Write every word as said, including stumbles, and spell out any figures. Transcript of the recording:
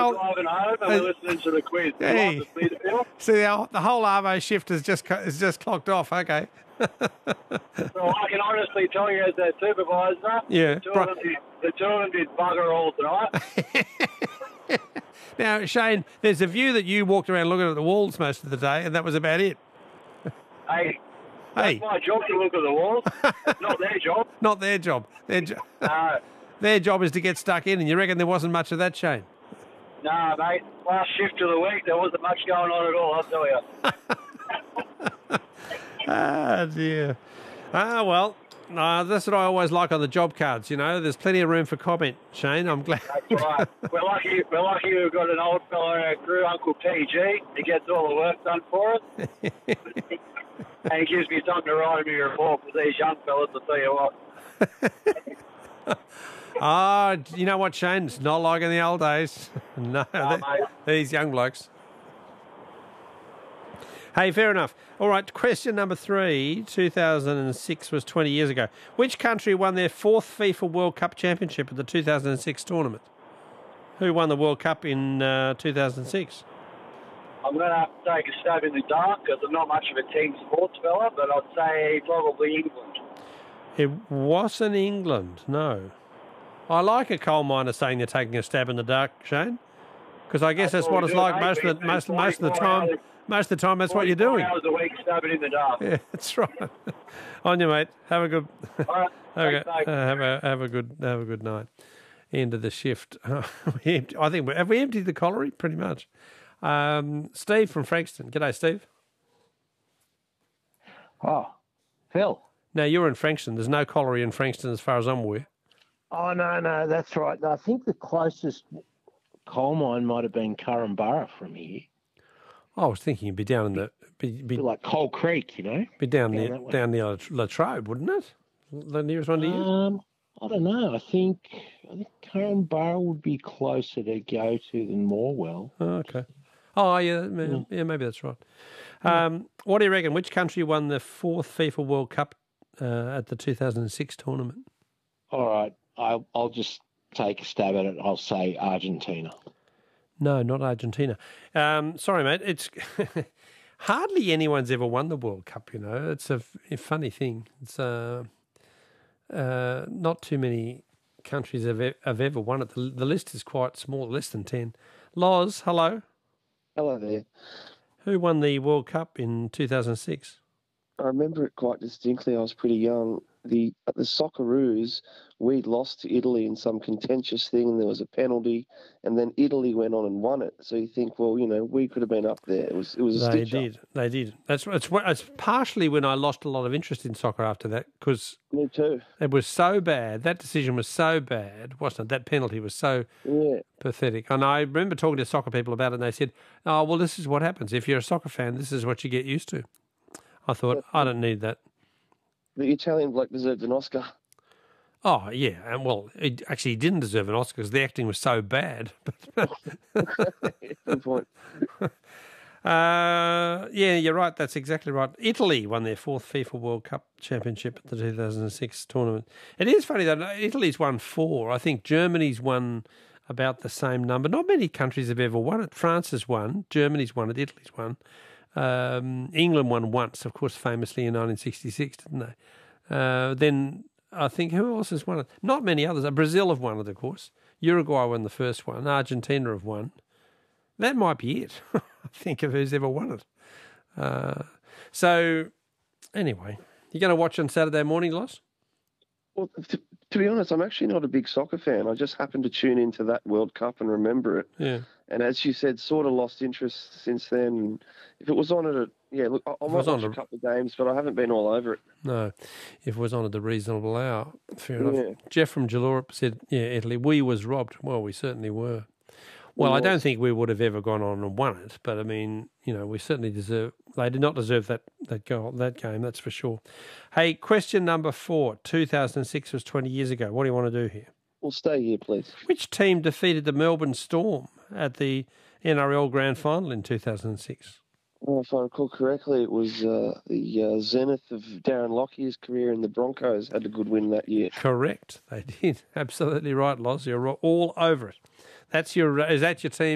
whole driving home and we're listening to the quiz. Hey. Like to see the film? See, the, the whole Arvo shift is just co- is just clocked off. Okay. So I can honestly tell you, as their supervisor, Yeah, the two, bro- of them did, the two of them did bugger all tonight. Now, Shane, there's a view that you walked around looking at the walls most of the day, and that was about it. Hey, Hey, that's my job to look at the walls. It's not their job. not their job. Their, jo- No, their job is to get stuck in, and you reckon there wasn't much of that, Shane? no, mate. Last shift of the week, there wasn't much going on at all, I'll tell you. Ah, dear. Ah, well, uh, that's what I always like on the job cards, you know. There's plenty of room for comment, Shane. I'm glad. That's right. We're lucky, we're lucky we've got an old fellow in our crew, Uncle P G. He gets all the work done for us. And he gives me something to write in my report for these young fellas, I'll tell you what. Ah, you know what, Shane? It's not like in the old days. No, No, they- mate. these young blokes. Hey, fair enough. All right, question number three. two thousand six was twenty years ago. Which country won their fourth FIFA World Cup championship at the two thousand six tournament? Who won the World Cup in uh, two thousand six? I'm going to have to take a stab in the dark because I'm not much of a team sports fella, but I'd say probably England. It wasn't England, no. I like a coal miner saying they're taking a stab in the dark, Shane, because I guess That's that's what what we it's do, like mate. most of the, We most, spend most of the twenty-four time. hours- Most of the time, that's what you're twenty-four doing. hours a week stabbing in the dark. Yeah, that's right. On you, mate. Have a good. All right. have, a, Thanks, mate. uh, have a have a good have a good night. End of the shift. We empt- I think we have we emptied the colliery pretty much. Um, Steve from Frankston. G'day, Steve. Oh, Phil. Now you're in Frankston. There's no colliery in Frankston as far as I'm aware. Oh, no, no, that's right. I think the closest coal mine might have been Curramborough from here. I was thinking you'd be down in the be be, Like Coal Creek, you know? be down down near that way. down near Latrobe, wouldn't it? The nearest one to you. Um, I don't know. I think I think Curramborough would be closer to go to than Morwell. Oh, okay. Oh, yeah, yeah, yeah, maybe that's right. Um, what do you reckon? Which country won the fourth FIFA World Cup uh, at the two thousand six tournament? All right, I'll, I'll just take a stab at it. I'll say Argentina. No, not Argentina. Um, sorry, mate. It's hardly anyone's ever won the World Cup, you know. It's a, f- a funny thing. It's uh, uh, not too many countries have, e- have ever won it. The, the list is quite small, less than ten. Loz, hello. Hello there. Who won the World Cup in two thousand six? I remember it quite distinctly. I was pretty young. The at the Socceroos, we lost to Italy in some contentious thing, and there was a penalty, and then Italy went on and won it. So you think, well, you know, we could have been up there. It was it was a They stitch up. did. They did. That's it's, it's partially when I lost a lot of interest in soccer after that because Me too. it was so bad. That decision was so bad, wasn't it? That penalty was so Yeah. pathetic. And I remember talking to soccer people about it, and they said, "Oh, well, this is what happens if you're a soccer fan. This is what you get used to." I thought, I don't need that. The Italian bloke deserved an Oscar. Oh yeah, and well, it actually he didn't deserve an Oscar because the acting was so bad. Good point. Uh, yeah, you're right. That's exactly right. Italy won their fourth FIFA World Cup championship at the two thousand six tournament. It is funny though. Italy's won four. I think Germany's won about the same number. Not many countries have ever won it. France has won. Germany's won it. Italy's won. Um, England won once, of course, famously in nineteen sixty-six, didn't they? Uh, then I think who else has won it? Not many others. Brazil have won it, of course. Uruguay won the first one. Argentina have won. That might be it. I think of who's ever won it. Uh, so, anyway, you going to watch on Saturday morning, Loss? Well, to, to be honest, I'm actually not a big soccer fan. I just happened to tune into that World Cup and remember it. Yeah. And as you said, sort of lost interest since then. If it was on at a, yeah, look, I, I If it might was on watch a a- couple of games, but I haven't been all over it. No, if it was on at the reasonable hour, fair enough. Yeah. Jeff from Jalora said, yeah, Italy, we was robbed. Well, we certainly were. Well, We I don't was. think we would have ever gone on and won it, but I mean, you know, we certainly deserve. They did not deserve that that goal, that game. That's for sure. Hey, question number four. two thousand six was twenty years ago. What do you want to do here? Well, stay here, please. Which team defeated the Melbourne Storm at the N R L Grand Final in two thousand six? Well, if I recall correctly, it was uh, the uh, zenith of Darren Lockyer's career, and the Broncos had a good win that year. Correct. They did. Absolutely right, Loz. You're all over it. That's your. Is that your team?